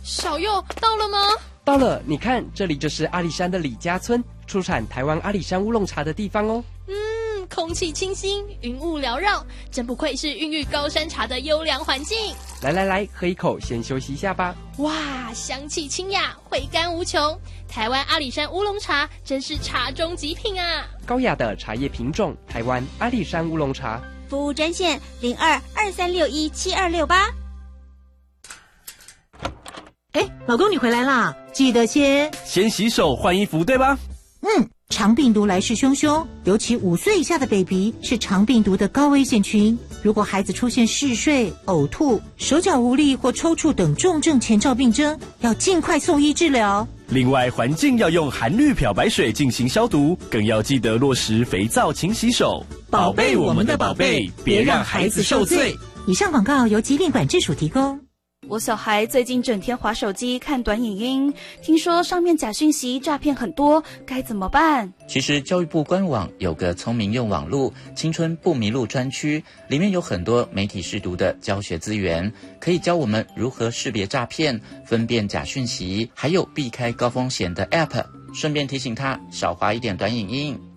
小佑到了吗？ 到了，你看，这里就是阿里山的李家村，出产台湾阿里山乌龙茶的地方哦。 空气清新，云雾缭绕，真不愧是孕育高山茶的优良环境。 来，喝一口，先休息一下吧。 哇，香气清雅，回甘无穷。台湾阿里山乌龙茶真是茶中极品啊！ 高雅的茶叶品种，台湾阿里山乌龙茶。 服务专线02-2361-7268。 老公你回来啦，记得先洗手换衣服，对吧？ 肠病毒来势汹汹，尤其5岁以下的 baby 是肠病毒的高危险群。如果孩子出现嗜睡、呕吐、手脚无力或抽搐等重症前兆病征，要尽快送医治疗。 另外，环境要用含氯漂白水进行消毒，更要记得落实肥皂勤洗手，宝贝我们的宝贝，别让孩子受罪。 以上广告由疾病管制署提供。 我小孩最近整天滑手机看短影音，听说上面假讯息诈骗很多，该怎么办？ 其实教育部官网有个聪明用网路青春不迷路专区，里面有很多媒体识读的教学资源，可以教我们如何识别诈骗、分辨假讯息，还有避开高风险的 App， 顺便提醒他少滑一点短影音。